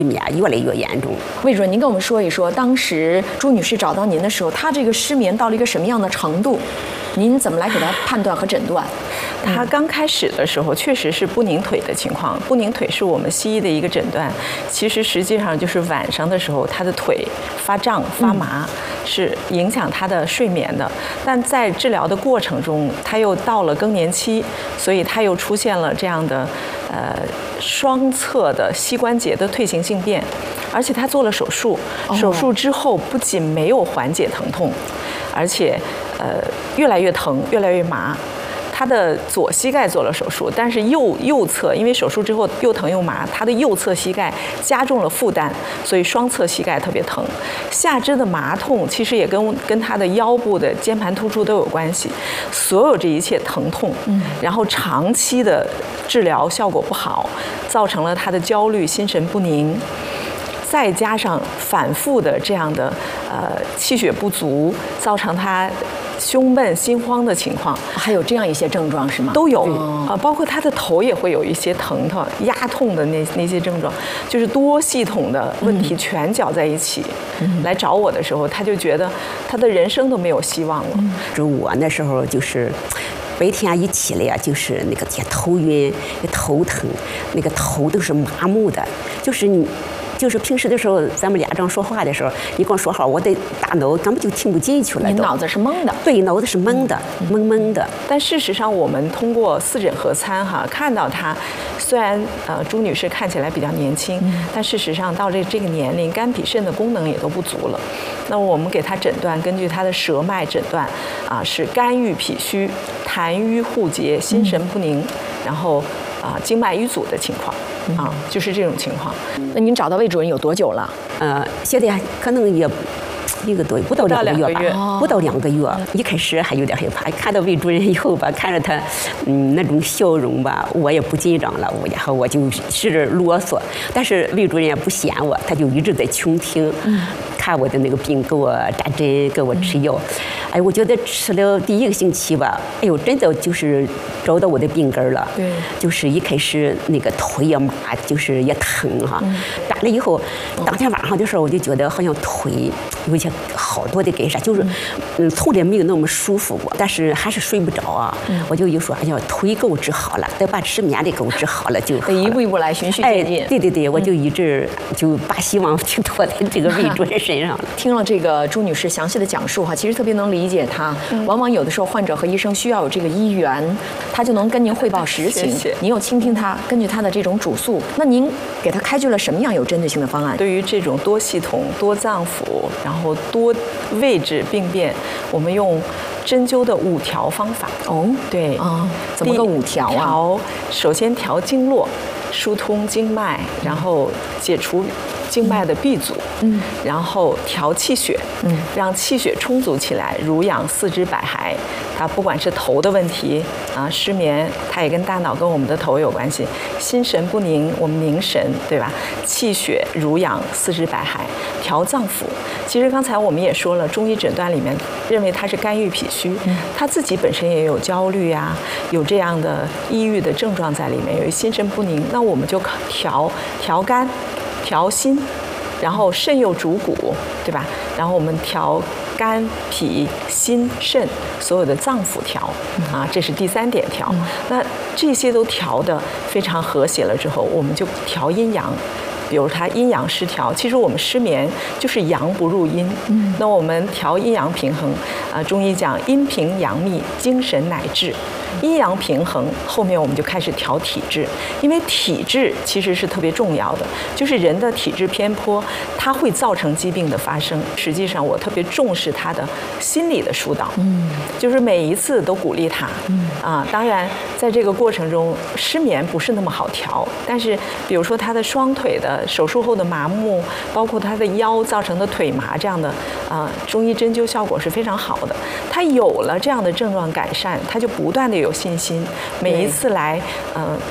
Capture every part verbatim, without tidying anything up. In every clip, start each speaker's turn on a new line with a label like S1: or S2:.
S1: 眠越来越严重。
S2: 魏主任，您跟我们说一说，当时朱女士找到您的时候，她这个失眠到了一个什么样的程度？您怎么来给她判断和诊断？
S3: 他刚开始的时候确实是不拧腿的情况，不拧腿是我们西医的一个诊断。其实实际上就是晚上的时候，他的腿发胀发麻，是影响他的睡眠的。但在治疗的过程中，他又到了更年期，所以他又出现了这样的呃双侧的膝关节的退行性变，而且他做了手术，手术之后不仅没有缓解疼痛，而且呃越来越疼，越来越麻。他的左膝盖做了手术，但是右右侧因为手术之后又疼又麻，他的右侧膝盖加重了负担，所以双侧膝盖特别疼。下肢的麻痛其实也跟跟他的腰部的肩盘突出都有关系。所有这一切疼痛，然后长期的治疗效果不好，造成了他的焦虑、心神不宁。再加上反复的这样的呃气血不足，造成他胸闷、心慌的情况，
S2: 还有这样一些症状是吗？
S3: 都有啊、呃，包括他的头也会有一些疼疼、压痛的那那些症状，就是多系统的问题全搅在一起。嗯、来找我的时候，他就觉得他的人生都没有希望了。嗯、
S1: 就我那时候就是白天一起来呀，就是那个也头晕、头疼，那个头都是麻木的，就是你。就是平时的时候，咱们俩这样说话的时候，你跟我说话，我的大脑根本就听不进去了。
S2: 你脑子是懵的。
S1: 对，脑子是懵的，懵懵的。
S3: 但事实上，我们通过四诊合参哈，看到她虽然呃朱女士看起来比较年轻，嗯、但事实上到这这个年龄，肝脾肾的功能也都不足了。那么我们给她诊断，根据她的舌脉诊断啊，是肝郁脾虚、痰瘀互结、心神不宁，嗯、然后啊经脉瘀阻的情况。啊，就是这种情况。
S2: 那您找到魏主任有多久了？
S1: 呃，现在可能也一个多不到两个月吧，
S3: 哦、
S1: 不到两个月。一开始还有点害怕，看到魏主任以后吧，看着他嗯那种笑容吧，我也不紧张了，我然后我就使着啰嗦，但是魏主任也不嫌我，他就一直在倾听，嗯、看我的那个病，给我扎针，给我吃药。嗯、哎，我觉得吃了第一个星期吧，哎呦，真的就是找到我的病根了。
S3: 对，
S1: 就是一开始那个腿也麻，就是也疼哈。嗯、打了以后，当天晚上的时候，我就觉得好像腿有些好多的改善，就是嗯，从来没有那么舒服过，但是还是睡不着啊。嗯、我就一说，哎呀，腿给我治好了，再把失眠的给我治好了就好了。
S2: 一步一步来，循序渐进。
S1: 哎，对对对，我就一直就把希望就托在这个魏主任身上了。
S2: 听了这个朱女士详细的讲述哈，其实特别能理解她。嗯、往往有的时候患者和医生需要有这个医缘，他就能跟您汇报实情。
S3: 谢谢
S2: 您又倾听他，根据他的这种主诉，那您给他开具了什么样有针对性的方案？
S3: 对于这种多系统、多脏腑，然后多位置病变，我们用针灸的五调方法。
S2: 哦，
S3: 对
S2: 啊、哦，怎么个五调啊？
S3: 调，首先调经络，疏通经脉，然后解除经脉的闭阻，嗯，然后调气血，嗯，让气血充足起来，濡养四肢百骸。它不管是头的问题啊，失眠，它也跟大脑跟我们的头有关系。心神不宁，我们凝神，对吧？气血濡养四肢百骸，调脏腑。其实刚才我们也说了，中医诊断里面认为它是肝郁脾虚，嗯、它自己本身也有焦虑啊，有这样的抑郁的症状在里面，有心神不宁，那我们就调调肝。调心，然后肾又主骨，对吧？然后我们调肝、脾、心、肾所有的脏腑调啊，这是第三点调。嗯、那这些都调得非常和谐了之后，我们就调阴阳。比如它阴阳失调，其实我们失眠就是阳不入阴。嗯，那我们调阴阳平衡啊，中医讲阴平阳秘，精神乃治。阴阳平衡，后面我们就开始调体质，因为体质其实是特别重要的，就是人的体质偏颇，它会造成疾病的发生。实际上，我特别重视他的心理的疏导，嗯，就是每一次都鼓励他，嗯啊，当然在这个过程中，失眠不是那么好调，但是比如说他的双腿的手术后的麻木，包括他的腰造成的腿麻这样的，啊，中医针灸效果是非常好的。他有了这样的症状改善，他就不断的有信心，每一次来，嗯、呃。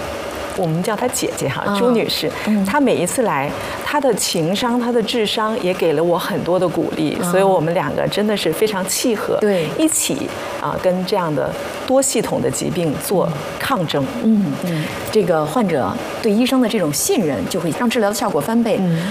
S3: 我们叫她姐姐哈，
S2: 嗯
S3: 朱女士，她每一次来，她的情商、她的智商也给了我很多的鼓励，所以我们两个真的是非常契合，
S2: 对，
S3: 一起啊跟这样的多系统的疾病做抗争。
S2: 嗯嗯，这个患者对医生的这种信任，就会让治疗的效果翻倍。嗯。